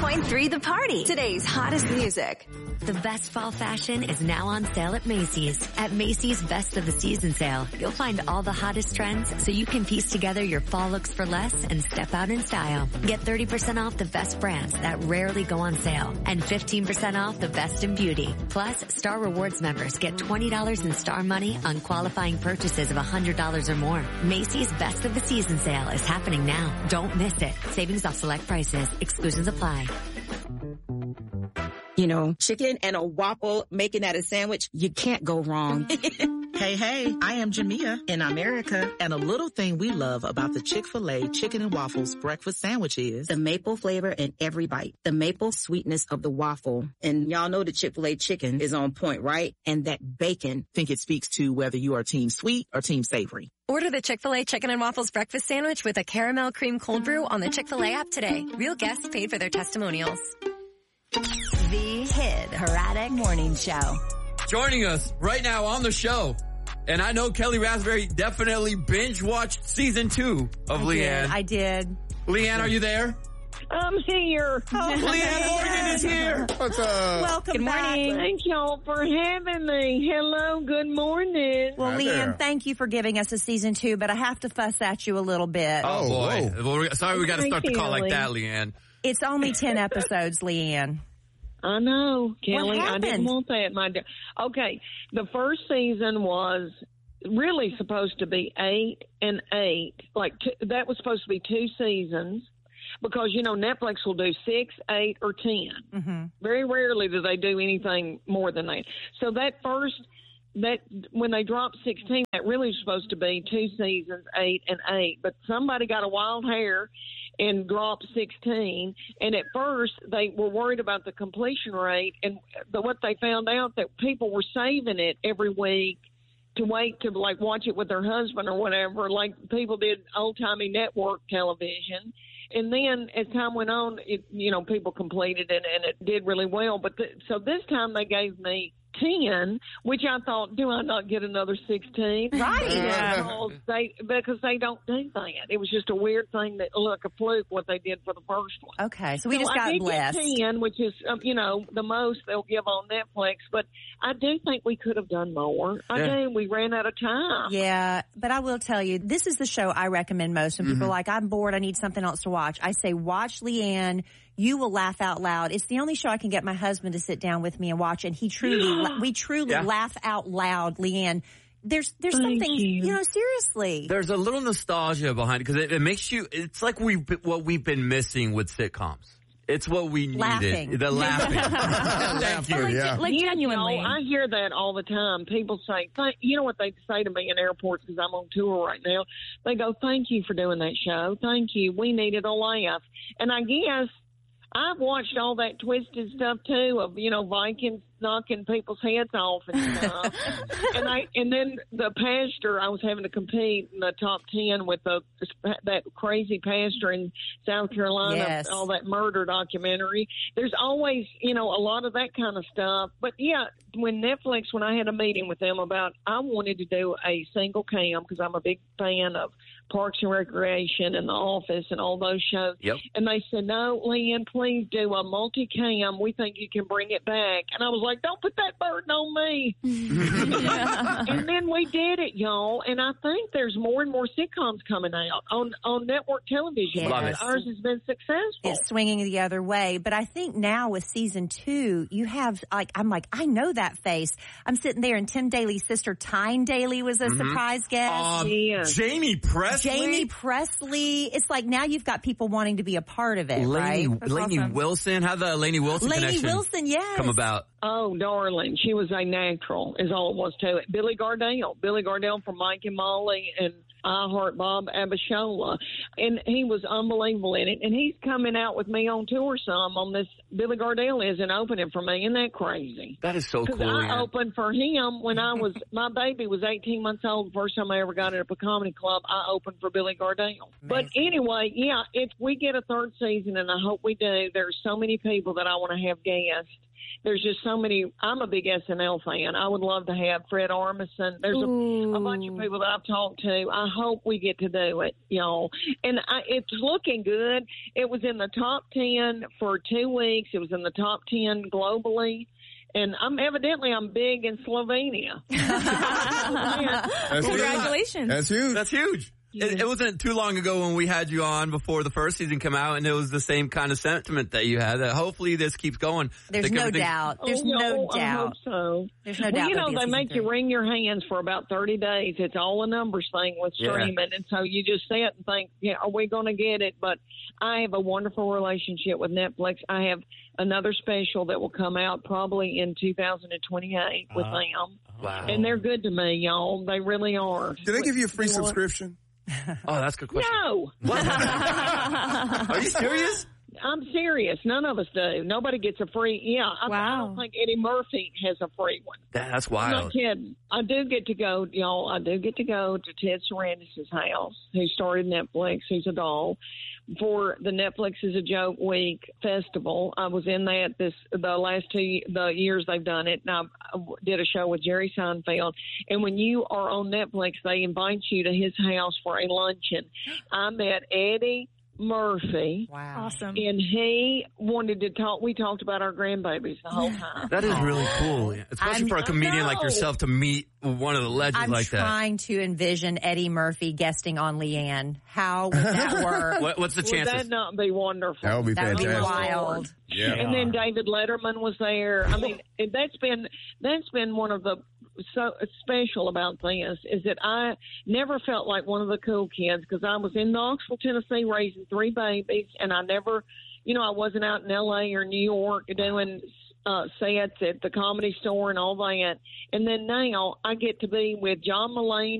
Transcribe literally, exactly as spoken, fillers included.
point three The Party. Today's hottest music. The best fall fashion is now on sale at Macy's. At Macy's Best of the Season sale, you'll find all the hottest trends so you can piece together your fall looks for less and step out in style. Get thirty percent off the best brands that rarely go on sale and fifteen percent off the best in beauty. Plus, Star Rewards members get twenty dollars in Star Money on qualifying purchases of one hundred dollars or more. Macy's Best of the Season sale is happening now. Don't miss it. Savings off select prices. Exclusions apply. You know, chicken and a waffle, making that a sandwich, you can't go wrong. Hey, hey, I am Jamia in America, and a little thing we love about the Chick-fil-A Chicken and Waffles breakfast sandwich is the maple flavor in every bite, the maple sweetness of the waffle. And y'all know the Chick-fil-A chicken is on point, right? And that bacon. I think it speaks to whether you are team sweet or team savory. Order the Chick-fil-A Chicken and Waffles breakfast sandwich with a caramel cream cold brew on the Chick-fil-A app today. Real guests paid for their testimonials. The Hit Hradek Morning Show. Joining us right now on the show, and I know Kelly Raspberry definitely binge-watched season two of I Leanne. Did, I did. Leanne, are you there? I'm here. Oh, Leanne Morgan is here. What's up? Welcome good morning. back. Thank y'all for having me. Hello, good morning. Well, Hi Leanne, there. thank you for giving us a season two, but I have to fuss at you a little bit. Oh, boy. Well, we- sorry we got to Thank start the you, call like Kelly. that, Leanne. It's only ten episodes, Leanne. I know, Kelly. I happened? didn't want that, my dear. Okay, the first season was really supposed to be eight and eight. Like t- that was supposed to be two seasons, because you know Netflix will do six, eight, or ten. Mm-hmm. Very rarely do they do anything more than that. So that first, that when they dropped sixteen, that really was supposed to be two seasons, eight and eight. But somebody got a wild hair and dropped sixteen. And at first, they were worried about the completion rate. And the, what they found out, that people were saving it every week to wait to, like, watch it with their husband or whatever, like people did old-timey network television. And then as time went on, it, you know, people completed it, and it did really well. But the, so this time they gave me ten, which I thought, do I not get another sixteen? Right. Yeah. Because they, because they don't do that. It was just a weird thing that, look, a fluke what they did for the first one. Okay, so we So just I got did blessed. get ten, which is, um, you know, the most they'll give on Netflix. But I do think we could have done more. I Yeah. do. We ran out of time. Yeah, but I will tell you, this is the show I recommend most. When people are like, I'm bored, I need something else to watch, I say, watch Leanne. You will laugh out loud. It's the only show I can get my husband to sit down with me and watch, and he truly, la- we truly Yeah. laugh out loud, Leanne. There's, there's Thank something, you. you know, seriously. There's a little nostalgia behind it because it, it makes you, it's like we what we've been missing with sitcoms. It's what we needed. Laughing. The laughing. Thank you. like, yeah. like You genuinely. know, I hear that all the time. People say, thank, you know what they say to me in airports, because I'm on tour right now? They go, thank you for doing that show. Thank you. We needed a laugh. And I guess I've watched all that twisted stuff too, of, you know, Vikings knocking people's heads off and stuff. and I and then the pastor, I was having to compete in the top ten with the that crazy pastor in South Carolina, Yes. all that murder documentary. There's always, you know, a lot of that kind of stuff. But yeah, when Netflix, when I had a meeting with them about, I wanted to do a single cam, because I'm a big fan of Parks and Recreation and The Office and all those shows. Yep. And they said, no, Leanne, please do a multi-cam. We think you can bring it back. And I was like, don't put that burden on me. And then we did it, y'all. And I think there's more and more sitcoms coming out on, on network television. Love it. Ours has been successful. It's swinging the other way. But I think now with season two, you have, like, I'm like, I know that face. I'm sitting there, and Tim Daly's sister, Tyne Daly, was a surprise guest. Um, Yeah. Jamie Presley. Jamie Presley. It's like now you've got people wanting to be a part of it, Lainey, right? Lainey awesome. Wilson. How the Lainey Wilson Lainey connection Wilson, yes. come about? Oh, darling. She was a natural, is all it was to it. Billy Gardell. Billy Gardell from Mike and Molly and I Heart Bob Abishola. And he was unbelievable in it. And he's coming out with me on tour some on this. Billy Gardell isn't opening for me. Isn't that crazy? That is so Because cool. I Leanne. opened for him when I was, my baby was eighteen months old. The first time I ever got at a comedy club, I opened for Billy Gardell. But anyway, yeah, if we get a third season, and I hope we do, there's so many people that I want to have guests. there's just so many. I'm a big S N L fan. I would love to have Fred Armisen. There's a, a bunch of people that I've talked to. I hope we get to do it, y'all. And I, it's looking good. It was in the top ten for two weeks. It was in the top ten globally. And I'm evidently I'm big in Slovenia. That's Congratulations. That's huge. That's huge. It, it wasn't too long ago when we had you on before the first season came out, and it was the same kind of sentiment that you had, that hopefully this keeps going. There's no doubt. There's oh, no I doubt. hope so. There's no well, doubt. you know, there'll be a they season make three. you wring your hands for about thirty days. It's all a numbers thing with Yeah. streaming. And so you just sit and think, yeah, are we going to get it? But I have a wonderful relationship with Netflix. I have another special that will come out probably in two thousand twenty-eight with Uh-huh. them. Wow. And they're good to me, y'all. They really are. Do they give you a free You know what? subscription? Oh, that's a good question. No. Are you serious? I'm serious. None of us do. Nobody gets a free. Yeah, I, Wow. I don't think Eddie Murphy has a free one. That, that's I'm wild. not kidding. I do get to go, y'all. I do get to go to Ted Sarandis' house, who started Netflix. He's a doll. For the Netflix is a Joke Week festival, I was in that this the last two the years they've done it, and I did a show with Jerry Seinfeld. And when you are on Netflix, they invite you to his house for a luncheon. I met Eddie Murphy. Wow. Awesome. And he wanted to talk. We talked about our grandbabies the whole time. That is really cool, especially I'm- for a comedian like I know. yourself to meet one of the legends I'm like that. trying to envision Eddie Murphy guesting on Leanne. How would that work? What, what's the Would chances? that not be wonderful? That would be That would be fantastic. wild. Yeah. And then David Letterman was there. I mean, that's been that's been one of the so special about this is that I never felt like one of the cool kids because I was in Knoxville, Tennessee, raising three babies, and I never, you know, I wasn't out in L A or New York doing uh, sets at the Comedy Store and all that. And then now I get to be with John Mulaney